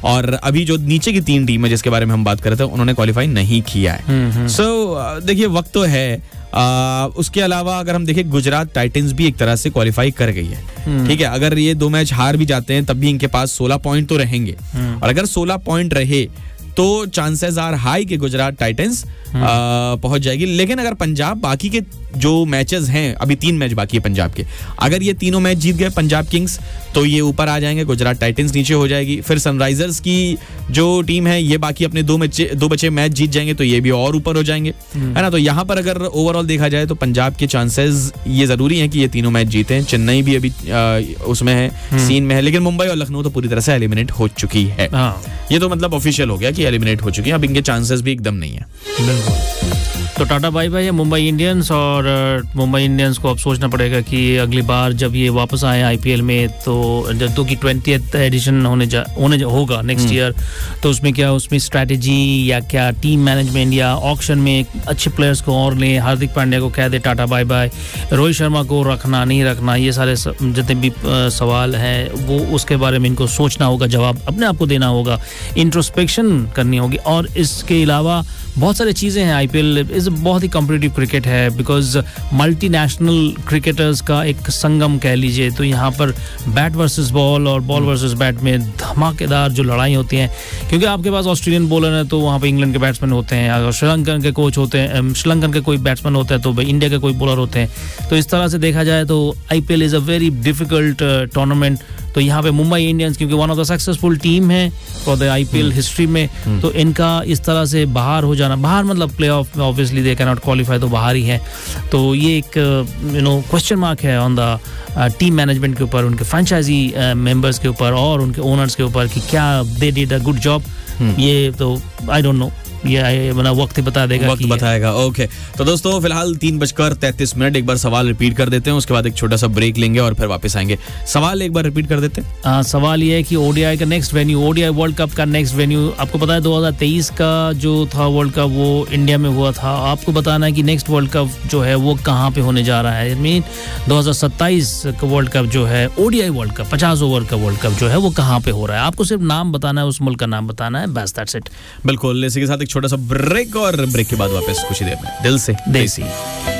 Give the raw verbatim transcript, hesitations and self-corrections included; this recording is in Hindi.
और अभी जो नीचे की तीन टीम है जिसके बारे में हम बात कर रहे थे उन्होंने क्वालिफाई नहीं किया है। सो so, देखिए वक्त तो है। आ, उसके अलावा अगर हम देखें गुजरात टाइटंस भी एक तरह से क्वालिफाई कर गई है, ठीक है। अगर ये दो मैच हार भी जाते हैं तब भी इनके पास सोलह पॉइंट तो रहेंगे, और अगर सोलह पॉइंट रहे तो चांसेस आर हाई कि गुजरात टाइटंस पहुंच जाएगी। लेकिन अगर पंजाब बाकी के जो मैचेस हैं, अभी तीन मैच बाकी है पंजाब के, अगर ये तीनों मैच जीत गए पंजाब किंग्स तो ये ऊपर आ जाएंगे, गुजरात टाइटंस नीचे हो जाएगी। फिर सनराइजर्स की जो टीम है ये बाकी अपने दो मैच दो बचे मैच जीत जाएंगे तो ये भी और ऊपर हो जाएंगे, है ना। तो यहाँ पर अगर ओवरऑल देखा जाए तो पंजाब के चांसेस ये जरूरी है कि ये तीनों मैच जीते। चेन्नई भी अभी आ, उसमें है, सीन में है, लेकिन मुंबई और लखनऊ तो पूरी तरह से एलिमिनेट हो चुकी है। ये तो मतलब ऑफिशियल हो गया कि एलिमिनेट हो चुकी है, अब इनके चांसेस भी एकदम नहीं है। तो टाटा बाय बाय है मुंबई इंडियंस, और मुंबई इंडियंस को अब सोचना पड़ेगा कि अगली बार जब ये वापस आए आईपीएल में तो जो कि ट्वेंटियथ एडिशन होने जा होने जा, होगा नेक्स्ट ईयर, तो उसमें क्या उसमें स्ट्रैटेजी या क्या टीम मैनेजमेंट या ऑक्शन में अच्छे प्लेयर्स को और लें, हार्दिक पांड्या को कह दे tata bye bye, Rohit Sharma को रखना नहीं रखना, ये सारे जितने भी सवाल हैं वो उसके बारे में इनको सोचना होगा, जवाब अपने आप को देना होगा, इंट्रोस्पेक्शन करनी होगी। और इसके अलावा बहुत सारी चीज़ें हैं। आईपीएल इस बहुत ही कॉम्पिटिटिव क्रिकेट है बिकॉज मल्टीनेशनल क्रिकेटर्स का एक संगम कह लीजिए। तो यहाँ पर बैट वर्सेस बॉल और बॉल वर्सेस बैट में धमाकेदार जो लड़ाई होती हैं, क्योंकि आपके पास ऑस्ट्रेलियन बॉलर है तो वहाँ पे इंग्लैंड के बैट्समैन होते हैं, अगर श्रीलंकन के कोच होते हैं, श्रीलंकन के कोई बैट्समैन होते हैं तो इंडिया के कोई बॉलर होते हैं। तो इस तरह से देखा जाए तो IPL is a very difficult tournament. तो यहाँ पे मुंबई इंडियंस क्योंकि one of the successful team है फॉर द आईपीएल हिस्ट्री में, तो इनका इस तरह से बाहर हो जाना, बाहर मतलब प्लेऑफ में obviously they can not qualify, तो बाहर ही है। तो ये एक यू नो क्वेश्चन मार्क है ऑन द टीम मैनेजमेंट के ऊपर, उनके फ्रेंचाइजी मेंबर्स के ऊपर और उनके ओनर्स के ऊपर कि क्या they did a good job. ये तो आई डोंट नो, ये बना वक्त ही बता देगा, वक्त बताएगा। ओके तो दोस्तों फिलहाल तीन बजकर तैंतीस मिनट एक बार सवाल रिपीट कर देते हैं, उसके बाद एक छोटा सा ब्रेक लेंगे और फिर वापस आएंगे। सवाल एक बार रिपीट कर देते हैं। आ, सवाल ये है कि ओडीआई का next venue, ODI world cup का नेक्स्ट वेन्यू, आपको पता है दो हज़ार तेईस का जो था वर्ल्ड कप वो इंडिया में हुआ था। आपको बताना है कि नेक्स्ट वर्ल्ड कप जो है वो कहाँ पे होने जा रहा है। आई मीन दो हज़ार सत्ताईस का वर्ल्ड कप जो है ओडीआई वर्ल्ड कप, पचास ओवर का वर्ल्ड कप जो है वो कहाँ पे हो रहा है। आपको सिर्फ नाम बताना है, उस मुल्क का नाम बताना है, बस दैट्स इट। बिल्कुल, इसी के साथ एक छोटा सा ब्रेक और ब्रेक के बाद वापस कुछ ही देर में दिल से देसी।